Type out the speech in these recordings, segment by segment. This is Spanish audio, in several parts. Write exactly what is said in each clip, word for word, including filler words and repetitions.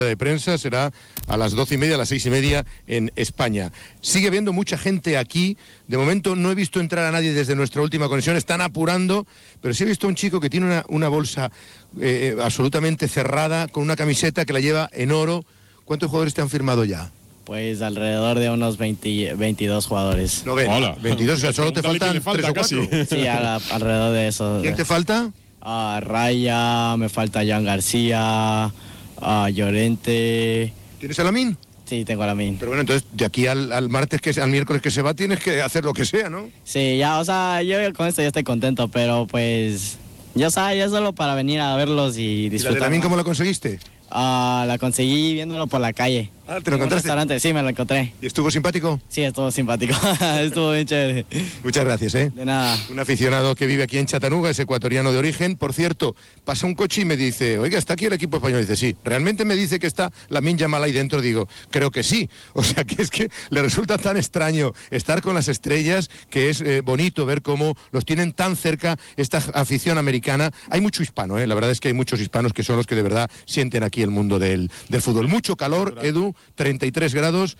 de prensa será a las doce y media, a las seis y media en España. Sigue habiendo mucha gente aquí. De momento no he visto entrar a nadie desde nuestra última conexión. Están apurando, pero sí he visto a un chico que tiene una, una bolsa eh, absolutamente cerrada con una camiseta que la lleva en oro. ¿Cuántos jugadores te han firmado ya? Pues alrededor de unos veinte, veintidós jugadores. No, ven, Hola. veintidós, o sea, solo te faltan le falta tres o cuatro. casi. Sí, a la- alrededor de eso. ¿Quién te falta? Ah, Raya, me falta Jan García, ah, Llorente. ¿Tienes a Lamine? Sí, tengo a Lamine. Pero bueno, entonces de aquí al, al martes, que al miércoles que se va, tienes que hacer lo que sea, ¿no? Sí, ya, o sea, yo con esto ya estoy contento, pero pues, ya sabes, ya solo para venir a verlos y ¿Y la de disfrutar. Lamine cómo la conseguiste? Ah, la conseguí viéndolo por la calle. Ah, ¿te lo En un encontraste? restaurante, sí, me lo encontré. ¿Y estuvo simpático? Sí, estuvo simpático. Estuvo bien chévere. Muchas gracias, ¿eh? De nada. Un aficionado que vive aquí en Chattanooga, es ecuatoriano de origen. Por cierto, pasa un coche y me dice, oiga, ¿está aquí el equipo español? Y dice, sí. ¿Realmente me dice que está Lamine Yamal ahí dentro? Digo, creo que sí. O sea, que es que le resulta tan extraño estar con las estrellas, que es eh, bonito ver cómo los tienen tan cerca esta afición americana. Hay mucho hispano, ¿eh? La verdad es que hay muchos hispanos que son los que de verdad sienten aquí el mundo del, del fútbol. Mucho calor, Edu, treinta y tres grados,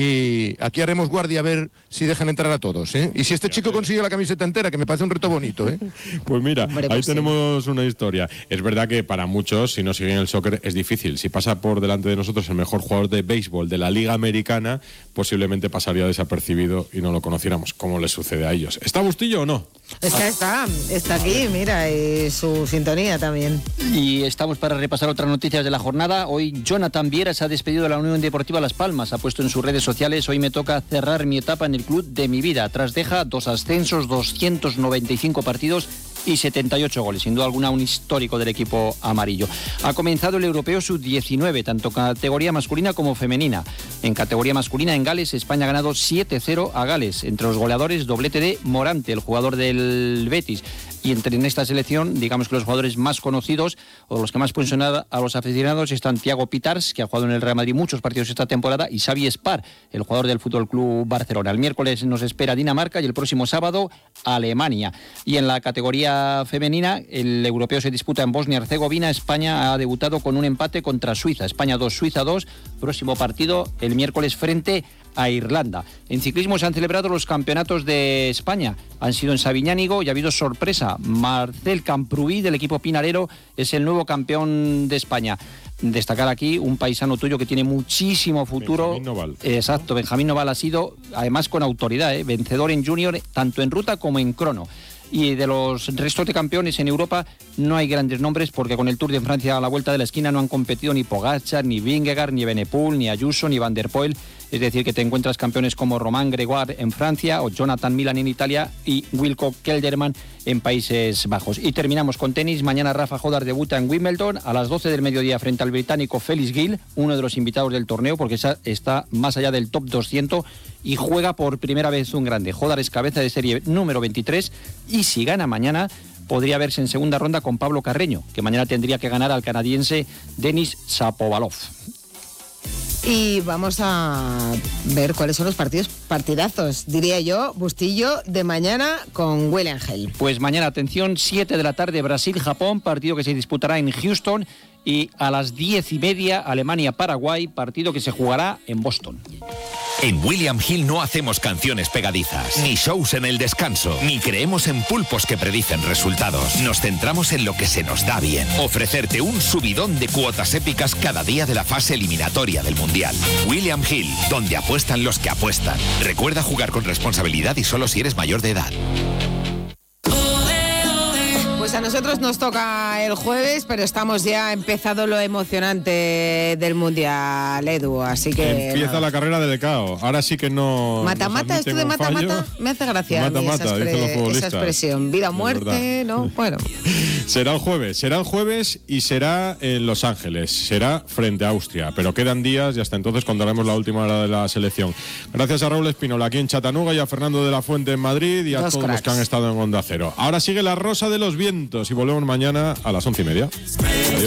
y aquí haremos guardia a ver si dejan entrar a todos, ¿eh? Y si este chico consigue la camiseta entera, que me parece un reto bonito, ¿eh? Pues mira, Hombre, ahí pues sí. tenemos una historia. Es verdad que para muchos, si no siguen el soccer, es difícil. Si pasa por delante de nosotros el mejor jugador de béisbol de la Liga Americana, posiblemente pasaría desapercibido y no lo conociéramos, como les sucede a ellos. ¿Está Bustillo o no? Está, está, está aquí, mira, y su sintonía también. Y estamos para repasar otras noticias de la jornada. Hoy Jonathan Viera se ha despedido de la Unión Deportiva Las Palmas. Ha puesto en sus redes sociales: hoy me toca cerrar mi etapa en el club de mi vida. Tras deja dos ascensos, doscientos noventa y cinco partidos y setenta y ocho goles. Sin duda alguna, un histórico del equipo amarillo. Ha comenzado el Europeo sub diecinueve, tanto categoría masculina como femenina. En categoría masculina, en Gales, España ha ganado siete cero a Gales. Entre los goleadores, doblete de Morante, el jugador del Betis. Y entre en esta selección, digamos que los jugadores más conocidos o los que más pueden sonar a los aficionados están Thiago Pitars, que ha jugado en el Real Madrid muchos partidos esta temporada, y Xavi Spar, el jugador del Fútbol Club Barcelona. El miércoles nos espera Dinamarca y el próximo sábado Alemania. Y en la categoría femenina, el europeo se disputa en Bosnia-Herzegovina. España ha debutado con un empate contra Suiza. España dos, Suiza dos. Próximo partido el miércoles frente a Irlanda. En ciclismo se han celebrado los campeonatos de España. Han sido en Sabiñánigo y ha habido sorpresa. Marcel Camprubí, del equipo Pinarero, es el nuevo campeón de España. Destacar aquí un paisano tuyo que tiene muchísimo futuro. Benjamín Noval. Exacto, Benjamín Noval ha sido, además con autoridad, ¿eh? vencedor en junior, tanto en ruta como en crono. Y de los restos de campeones en Europa no hay grandes nombres, porque con el Tour de Francia a la vuelta de la esquina no han competido ni Pogačar, ni Vingegaard, ni Benepool, ni Ayuso, ni Van der Poel. Es decir, que te encuentras campeones como Romain Gregoire en Francia o Jonathan Milan en Italia y Wilco Kelderman en Países Bajos. Y terminamos con tenis. Mañana Rafa Jodar debuta en Wimbledon a las doce del mediodía frente al británico Felix Gill, uno de los invitados del torneo, porque está más allá del top doscientos y juega por primera vez un grande. Jodar es cabeza de serie número veintitrés y si gana mañana podría verse en segunda ronda con Pablo Carreño, que mañana tendría que ganar al canadiense Denis Shapovalov. Y vamos a ver cuáles son los partidos, partidazos, diría yo, Bustillo, de mañana con Will Ángel. Pues mañana, atención, siete de la tarde, Brasil-Japón, partido que se disputará en Houston, y a las diez y media, Alemania-Paraguay, partido que se jugará en Boston. En William Hill no hacemos canciones pegadizas, ni shows en el descanso, ni creemos en pulpos que predicen resultados. Nos centramos en lo que se nos da bien. Ofrecerte un subidón de cuotas épicas cada día de la fase eliminatoria del Mundial. William Hill, donde apuestan los que apuestan. Recuerda jugar con responsabilidad y solo si eres mayor de edad. Pues a nosotros nos toca el jueves, pero estamos ya empezado lo emocionante del Mundial, Edu, así que... Empieza nada. la carrera del cao. Ahora sí que no... Mata-mata, esto de mata-mata, me hace gracia a mí Mata-mata, esa, expre- dicen los esa futbolistas. expresión. Vida o Es muerte, verdad. ¿no? Bueno. Será el jueves, será el jueves y será en Los Ángeles, será frente a Austria, pero quedan días y hasta entonces contaremos la última hora de la selección. Gracias a Raúl Espínola aquí en Chattanooga y a Fernando de la Fuente en Madrid y a Dos todos los cracks. que han estado en Onda Cero. Ahora sigue la Rosa de los Vientos y volvemos mañana a las once y media. Adiós.